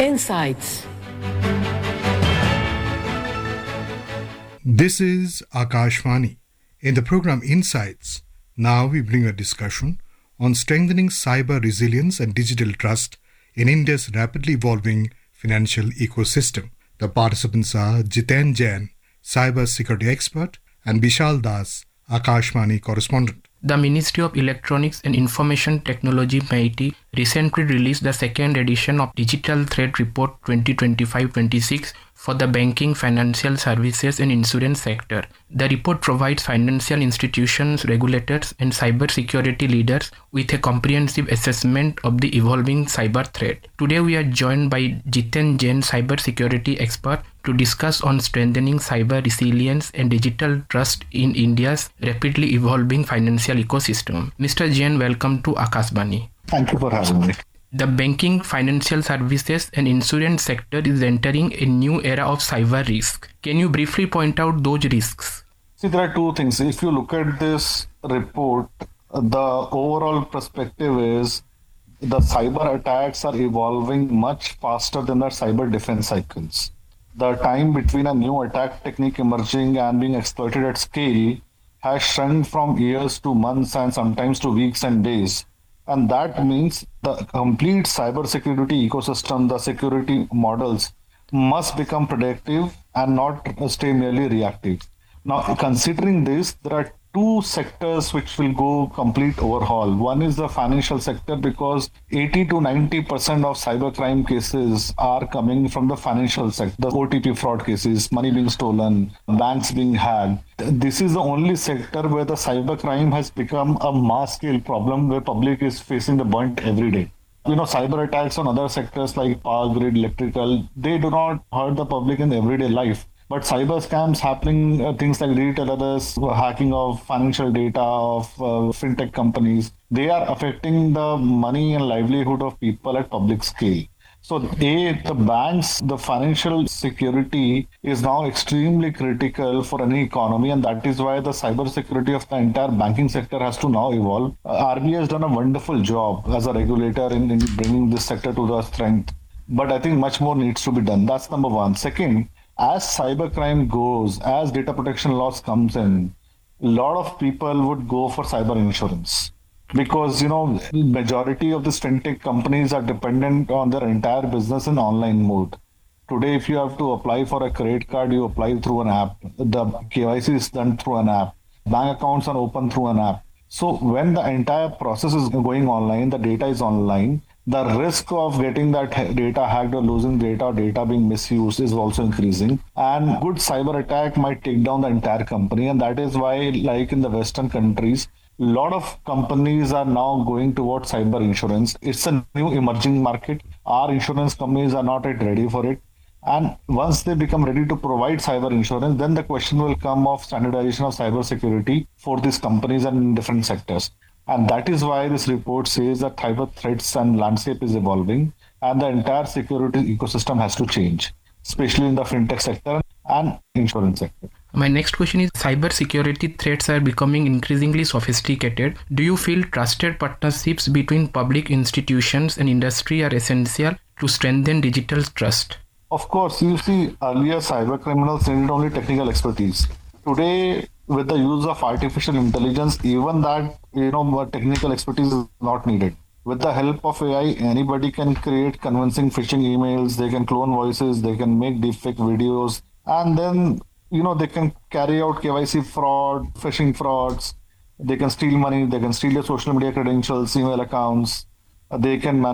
Insights. This is Akashvani. In the program Insights, now we bring a discussion on strengthening cyber resilience and digital trust in India's rapidly evolving financial ecosystem. The participants are Jiten Jain, cyber security expert, and Vishal Das, Akashvani correspondent. The Ministry of Electronics and Information Technology MeitY recently released the second edition of Digital Threat Report 2025-26 for the banking, financial services and insurance sector. The report provides financial institutions, regulators and cybersecurity leaders with a comprehensive assessment of the evolving cyber threat. Today we are joined by Jiten Jain, cybersecurity expert, to discuss on strengthening cyber resilience and digital trust in India's rapidly evolving financial ecosystem. Mr. Jain, welcome to Akashvani. Thank you for having me. The banking, financial services and insurance sector is entering a new era of cyber risk. Can you briefly point out those risks? See, there are two things. If you look at this report, the overall perspective is the cyber attacks are evolving much faster than the cyber defense cycles. The time between a new attack technique emerging and being exploited at scale has shrunk from years to months and sometimes to weeks and days. And that means the complete cybersecurity ecosystem, the security models must become predictive and not stay merely reactive. Now, considering this, there are two sectors which will go complete overhaul. One is the financial sector, because 80 to 90% of cybercrime cases are coming from the financial sector. The OTP fraud cases, money being stolen, banks being hacked. This is the only sector where the cybercrime has become a mass scale problem where public is facing the brunt every day. Cyber attacks on other sectors like power grid, electrical, they do not hurt the public in everyday life. But cyber scams happening, things like retailers, hacking of financial data of fintech companies, they are affecting the money and livelihood of people at public scale. So the banks, the financial security is now extremely critical for any economy, and that is why the cyber security of the entire banking sector has to now evolve. RBI has done a wonderful job as a regulator in bringing this sector to the strength. But I think much more needs to be done. That's number one. Second, as cybercrime goes, as data protection laws comes in, a lot of people would go for cyber insurance. Because, majority of these fintech companies are dependent on their entire business in online mode. Today, if you have to apply for a credit card, you apply through an app. The KYC is done through an app. Bank accounts are open through an app. So when the entire process is going online, the data is online, the risk of getting that data hacked or losing data or data being misused is also increasing. And good cyber attack might take down the entire company. And that is why, like in the Western countries, a lot of companies are now going towards cyber insurance. It's a new emerging market. Our insurance companies are not yet ready for it. And once they become ready to provide cyber insurance, then the question will come of standardization of cyber security for these companies and in different sectors. And that is why this report says that cyber threats and landscape is evolving and the entire security ecosystem has to change, especially in the fintech sector and insurance sector. My next question is, cyber security threats are becoming increasingly sophisticated. Do you feel trusted partnerships between public institutions and industry are essential to strengthen digital trust? Of course, you see, earlier cyber criminals needed only technical expertise. Today, with the use of artificial intelligence, even that, technical expertise is not needed. With the help of AI, anybody can create convincing phishing emails, they can clone voices, they can make deepfake videos, and then, they can carry out KYC fraud, phishing frauds, they can steal money, they can steal your social media credentials, email accounts, they can